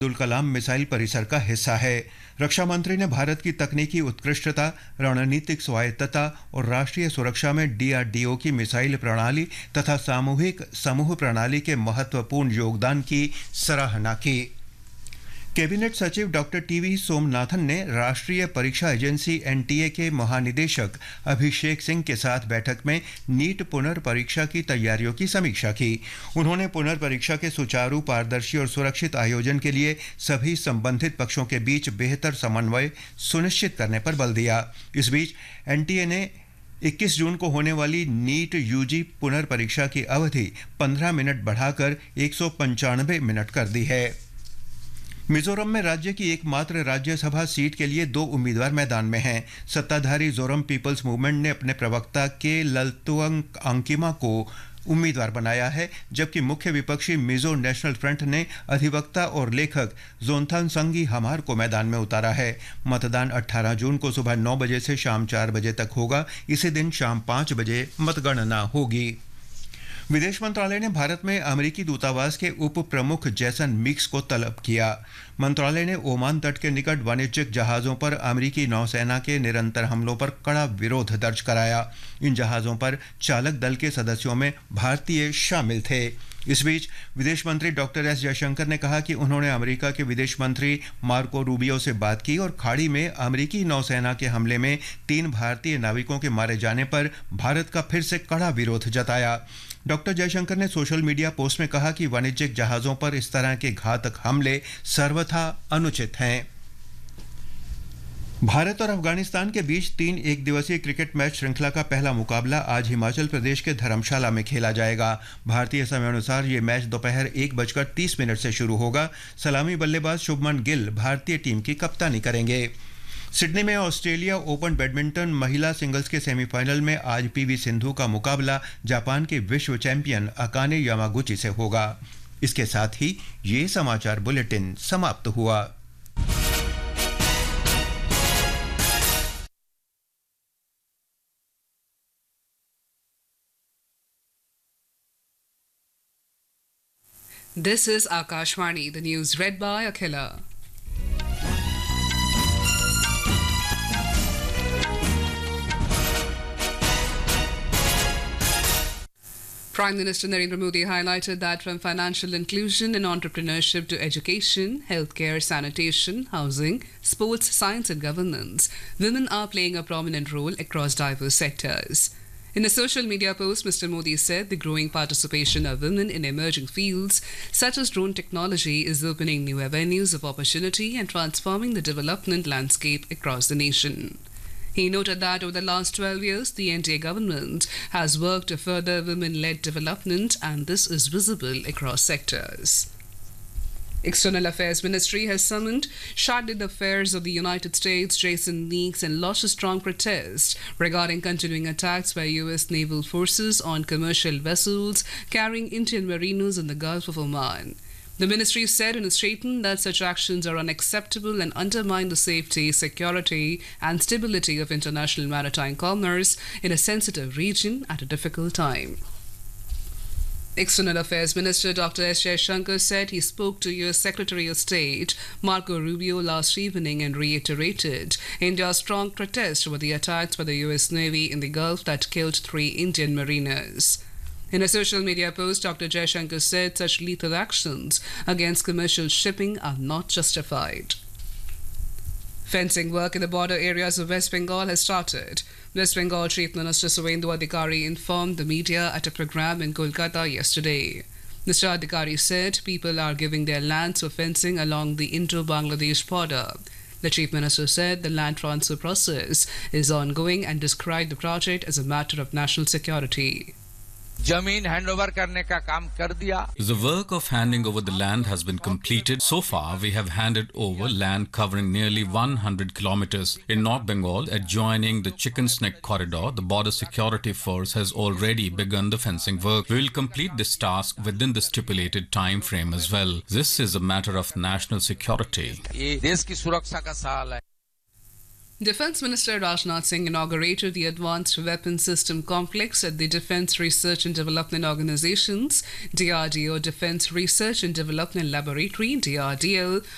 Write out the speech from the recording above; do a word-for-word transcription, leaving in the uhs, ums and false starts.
Abdul Kalam missile परिसर का हिस्सा है। रक्षा मंत्री ने भारत की तकनीकी उत्कृष्टता, रणनीतिक स्वायत्तता और राष्ट्रीय सुरक्षा में डीआरडीओ की मिसाइल प्रणाली तथा सामूहिक समूह प्रणाली के महत्वपूर्ण योगदान की सराहना की। कैबिनेट सचिव डॉक्टर टीवी सोमनाथन ने राष्ट्रीय परीक्षा एजेंसी एनटीए के महानिदेशक अभिषेक सिंह के साथ बैठक में नीट पुनर्परीक्षा की तैयारियों की समीक्षा की। उन्होंने पुनर्परीक्षा के सुचारू, पारदर्शी और सुरक्षित आयोजन के लिए सभी संबंधित पक्षों के बीच बेहतर समन्वय सुनिश्चित करने पर बल दिया। इस बीच एनटीए ने इक्कीस जून को होने वाली नीट यूजी पुनर्परीक्षा की अवधि पंद्रह मिनट बढ़ाकर एक सौ पंचानवे मिनट कर दी है। मिजोरम में राज्य की एकमात्र राज्यसभा सीट के लिए दो उम्मीदवार मैदान में हैं। सत्ताधारी जोरम पीपल्स मूवमेंट ने अपने प्रवक्ता के ललतुअंग अंकिमा को उम्मीदवार बनाया है, जबकि मुख्य विपक्षी मिजो नेशनल फ्रंट ने अधिवक्ता और लेखक जोनथान संगी हमार को मैदान में उतारा है। मतदान अठारह जून को सुबह नौ बजे से शाम चार बजे तक होगा। इसी दिन शाम पाँच बजे मतगणना होगी। विदेश मंत्रालय ने भारत में अमेरिकी दूतावास के उप प्रमुख जैसन मिक्स को तलब किया। मंत्रालय ने ओमान तट के निकट वाणिज्यिक जहाजों पर अमेरिकी नौसेना के निरंतर हमलों पर कड़ा विरोध दर्ज कराया। इन जहाजों पर चालक दल के सदस्यों में भारतीय शामिल थे। इस बीच विदेश मंत्री डॉक्टर एस जयशंकर ने कहा कि उन्होंने अमेरिका के विदेश मंत्री मार्को रूबियो से बात की और खाड़ी में अमेरिकी नौसेना के हमले में तीन भारतीय नाविकों के मारे जाने पर भारत का फिर से कड़ा विरोध जताया। डॉक्टर जयशंकर ने सोशल मीडिया पोस्ट में कहा कि वाणिज्यिक जहाजों पर इस तरह के घातक हमले सर्वथा अनुचित हैं। भारत और अफगानिस्तान के बीच तीन एक दिवसीय क्रिकेट मैच श्रृंखला का पहला मुकाबला आज हिमाचल प्रदेश के धर्मशाला में खेला जाएगा। भारतीय समय अनुसार ये मैच दोपहर एक बजकर तीस मिनट से शुरू होगा। सलामी बल्लेबाज शुभमन गिल भारतीय टीम की कप्तानी करेंगे। सिडनी में ऑस्ट्रेलिया ओपन बैडमिंटन महिला सिंगल्स के सेमीफाइनल में आज पीवी सिंधु का मुकाबला जापान के विश्व चैंपियन अकाने यामागुची से होगा। इसके साथ ही ये समाचार बुलेटिन समाप्त हुआ। This is Akashvani, the news read by Akhila. Prime Minister Narendra Modi highlighted that from financial inclusion and entrepreneurship to education, healthcare, sanitation, housing, sports, science and governance, women are playing a prominent role across diverse sectors. In a social media post, Mister Modi said the growing participation of women in emerging fields such as drone technology is opening new avenues of opportunity and transforming the development landscape across the nation. He noted that over the last twelve years, the N D A government has worked to further women-led development, and this is visible across sectors. External Affairs Ministry has summoned Shadid Affairs of the United States Jason Meeks and launched a strong protest regarding continuing attacks by U S naval forces on commercial vessels carrying Indian mariners in the Gulf of Oman. The ministry said in a statement that such actions are unacceptable and undermine the safety, security and stability of international maritime commerce in a sensitive region at a difficult time. External Affairs Minister Doctor S. Jaishankar said he spoke to U S Secretary of State Marco Rubio last evening and reiterated India's strong protest over the attacks by the U S Navy in the Gulf that killed three Indian mariners. In a social media post, Doctor Jaishankar said such lethal actions against commercial shipping are not justified. Fencing work in the border areas of West Bengal has started. West Bengal Chief Minister Suvendu Adhikari informed the media at a program in Kolkata yesterday. Mister Adhikari said people are giving their lands for fencing along the Indo-Bangladesh border. The Chief Minister said the land transfer process is ongoing and described the project as a matter of national security. जमीन handover करने का काम कर दिया. The work of handing over the land has been completed. So far, we have handed over land covering nearly one hundred kilometers. In North Bengal, adjoining the Chicken Neck corridor, the border security force has already begun the fencing work. We will complete this task within the stipulated time frame as well. This is a matter of national security. ये देश की सुरक्षा का सवाल है. Defence Minister Rajnath Singh inaugurated the Advanced Weapon System Complex at the Defence Research and Development Organization's D R D O Defence Research and Development Laboratory D R D L